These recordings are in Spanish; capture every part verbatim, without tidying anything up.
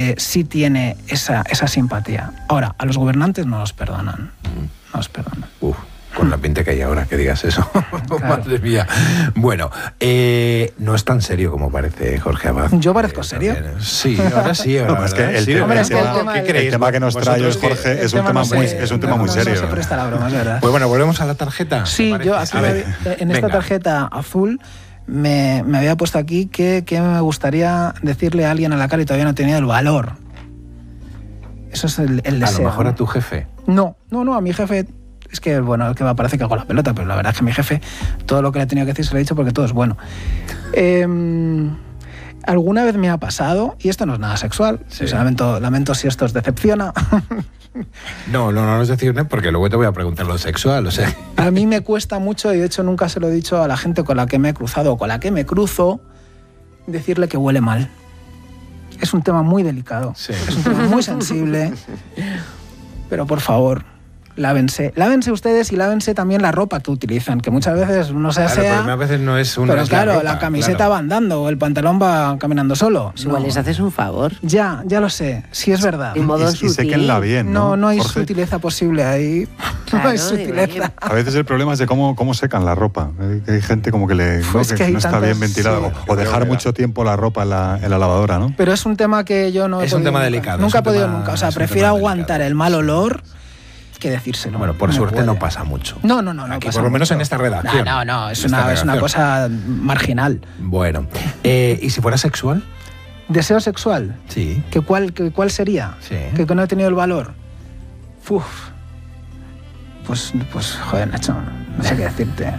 eh, sí tiene esa, esa simpatía. Ahora, a los gobernantes no los perdonan. No los perdonan. Uf. Con la pinta que hay ahora, que digas eso. Claro. Madre mía. Bueno, eh, no es tan serio como parece Jorge Abad. ¿Yo parezco eh, serio? También. Sí, ahora sí. Ahora, No, es que el, sí, tema, hombre, el, es que el tema, tema- ¿qué creéis? El tema que nos trae hoy Jorge El es un tema tema no muy, se- es un tema no, muy no, serio. No se presta la broma, es verdad. Pues bueno, volvemos a la tarjeta. Sí, yo aquí A me ver, había- en esta venga. tarjeta azul me, me había puesto aquí que, que me gustaría decirle a alguien a la cara y todavía no he tenido el valor. Eso es el, el A deseo. lo mejor ¿no? a tu jefe. No, no, no, a mi jefe. Es que, bueno, el que me parece que hago la pelota, pero la verdad es que mi jefe, todo lo que le he tenido que decir se lo he dicho porque todo es bueno. Eh, alguna vez me ha pasado, y esto no es nada sexual, Sí. o sea, lamento, lamento si esto os decepciona. No, no, no nos decirme porque luego te voy a preguntar lo sexual, o sea. A mí me cuesta mucho, y de hecho nunca se lo he dicho a la gente con la que me he cruzado o con la que me cruzo, decirle que huele mal. Es un tema muy delicado, Sí. es un tema muy sensible, pero por favor, lávense. Lávense ustedes y lávense también la ropa que utilizan, que muchas veces uno se Claro, asea, pero a veces no es una. pero claro, la, camiseta claro. va andando o el pantalón va caminando solo. Pues igual No. les haces un favor. Ya, ya lo sé, sí es verdad. De modo Y, y sutil. séquenla bien, ¿no? No, no hay Jorge? sutileza posible ahí. Claro, no hay digo, sutileza. A veces el problema es de cómo, cómo secan la ropa. Hay, hay gente como que, le, ¿no? Pues que, que hay no está tantas- bien ventilada. sí. O, o dejar mucho tiempo la ropa en la, en la lavadora, ¿no? Pero es un tema que yo no he Es un podido tema nunca. delicado, Nunca he es un podido tema- nunca. O sea, es un prefiero tema aguantar delicado. el mal olor que decírselo. Bueno, por Me suerte puede. no pasa mucho. No, no, no. no Aquí, pasa por lo menos mucho. en esta redacción. No, no, no, es, En esta una, es una redacción. cosa marginal. Bueno, eh, ¿y si fuera sexual? ¿Deseo sexual? Sí. ¿Que cuál, que, ¿Cuál sería? Sí. ¿Que, que no he tenido el valor? Uf. Pues, pues joder, Nacho, no sé qué decirte.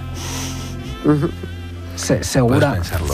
Se- Puedes segura. pensarlo.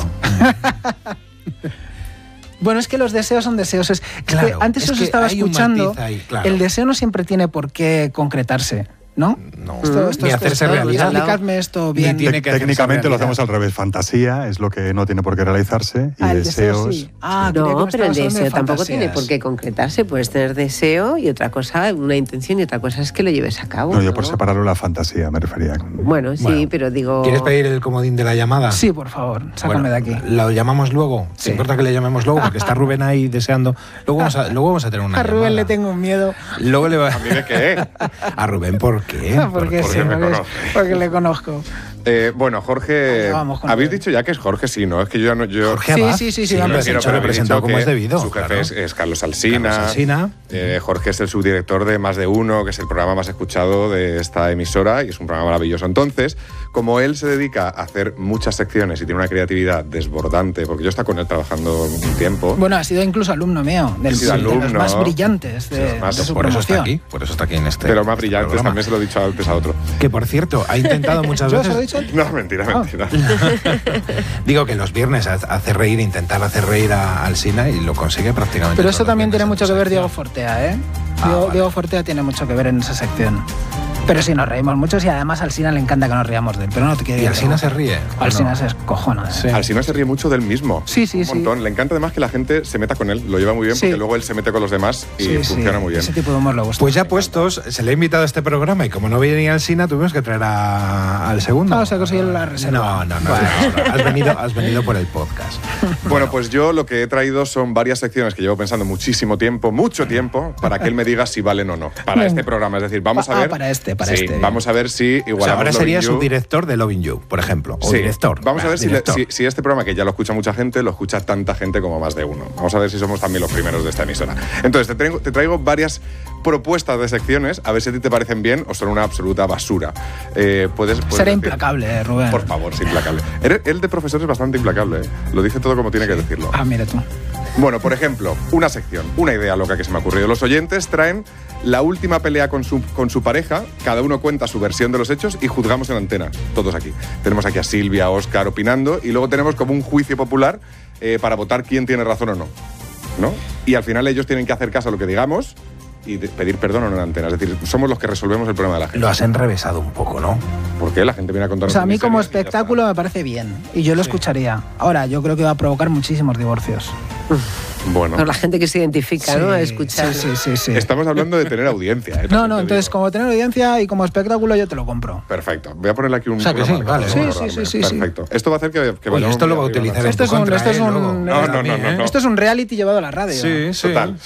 Bueno, es que los deseos son deseos. Es, es Claro, que antes es os que estaba hay un escuchando. matiz ahí, claro. El deseo no siempre tiene por qué concretarse, ¿no? No, Esto, esto, ni esto, hacerse esto, realidad. explicadme esto Ni bien. tiene que hacerse Técnicamente lo realidad. hacemos al revés. Fantasía es lo que no tiene por qué realizarse. Y Ah, el deseo deseos. sí. Ah, creía que No, me pero el estabas hablando de deseo tampoco fantasías. tiene por qué concretarse. Puedes tener deseo y otra cosa, una intención y otra cosa es que lo lleves a cabo. No, yo ¿no? por separarlo la fantasía me refería. Bueno, sí, Bueno, pero digo... ¿Quieres pedir el comodín de la llamada? Sí, por favor, sácame Bueno, de aquí. ¿Lo llamamos luego? Sí. ¿Te importa que le llamemos luego? Porque está Rubén ahí deseando. Luego vamos a, luego vamos a tener una A Rubén llamada. le tengo un miedo. Luego le va... ¿A mí de qué? ¿A Rubén por qué? Porque, porque sí, me porque, conoce. porque le conozco. Eh, bueno, Jorge, Ahí vamos con habéis Rubén. dicho ya que es Jorge, sí, ¿no? Es que yo ya no... Yo, Jorge Sí, Abad. sí, sí, sí, lo lo han hemos presentado, dicho, lo he habéis presentado dicho como que es debido. Su jefe claro. es, es Carlos Alsina. Carlos Alsina. Eh, Jorge es el subdirector de Más de Uno, que es el programa más escuchado de esta emisora y es un programa maravilloso. Entonces, como él se dedica a hacer muchas secciones y tiene una creatividad desbordante, porque yo he estado con él trabajando un tiempo. Bueno, ha sido incluso alumno mío, del, Ha sido de los alumno. más brillantes de, Sí, más- de su Por eso está promoción. aquí. Por eso está aquí en este pero más este brillantes, programa. también se lo he dicho antes a otro. Que por cierto, ha intentado muchas ¿Yo os lo he veces. dicho? No, mentira, Ah. mentira. Digo que los viernes hace reír, intentar hacer reír a Alsina y lo consigue prácticamente. Pero eso todos los también tiene viernes mucho en que su ver Diego sección. Fortea, ¿eh? Ah, Diego, vale. Diego Fortea tiene mucho que ver en esa sección. Pero sí, nos reímos mucho y además a Alsina le encanta que nos riamos de él. Pero no te quiero ¿Y Alsina se ríe? ¿o Alsina no? se cojona. Sí. Alsina se ríe mucho del mismo. Sí, sí, un sí. montón. Le encanta además que la gente se meta con él. Lo lleva muy bien Sí. porque luego él se mete con los demás y Sí, funciona sí, muy bien. Ese tipo de humor le gusta. Pues ya puestos, se le ha invitado a este programa y como no venía Alsina, tuvimos que traer a- al segundo. Ah, o sea, que soy la reserva. No, no, no. no, has, venido, has venido por el podcast. Bueno, pues yo lo que he traído son varias secciones que llevo pensando muchísimo tiempo, mucho tiempo, para que él me diga si valen o no. Para Venga. este programa. Es decir, vamos a Ah, ver. para este, para sí, este. Vamos a ver si O sea, igualamos ahora sería Loving You. subdirector de Loving You, por ejemplo. O Sí. director. Vamos a Va, ver si, le- director. si, si este programa, que ya lo escucha mucha gente, lo escucha tanta gente como Más de Uno. Vamos a ver si somos también los primeros de esta emisora. Entonces, te traigo, te traigo varias propuestas de secciones, a ver si a ti te parecen bien o son una absoluta basura. Eh, puedes, puedes Será decir- implacable, eh, Rubén. Por favor, es implacable. Él, él de profesor es bastante implacable. ¿eh? Lo dice todo como tiene que decirlo. Ah, mira tú. Bueno, por ejemplo, una sección, una idea loca que se me ha ocurrido. Los oyentes traen la última pelea con su, con su pareja, cada uno cuenta su versión de los hechos y juzgamos en antena, todos aquí. Tenemos aquí a Silvia, a Óscar opinando y luego tenemos como un juicio popular eh, para votar quién tiene razón o no, ¿no? Y al final ellos tienen que hacer caso a lo que digamos y de- pedir perdón o no en antena. Es decir, somos los que resolvemos el problema de la gente. Lo has enrevesado un poco, ¿no? ¿Por qué? La gente viene a O contarnos sea, a mí sus como miserias y ya está. espectáculo me parece bien. Y yo lo escucharía. Ahora, yo creo que va a provocar muchísimos divorcios. Bueno, Por la gente que se identifica, ¿no? A escuchar. Sí, sí, sí, sí. estamos hablando de tener audiencia. ¿eh? No, También no, te entonces digo. como tener audiencia y como espectáculo yo te lo compro. Perfecto. Voy a ponerle aquí un O sea, que sí, programa vale. para Sí, sí, sí, sí, sí. Perfecto. Esto va a hacer que, que Oye, vayamos esto lo muy va a arriba, utilizar ¿no? en Esto tu es un- contra, esto es ¿eh? un- Luego. No, no, no, no, no. Esto es un reality llevado a la radio. Sí, sí. Total.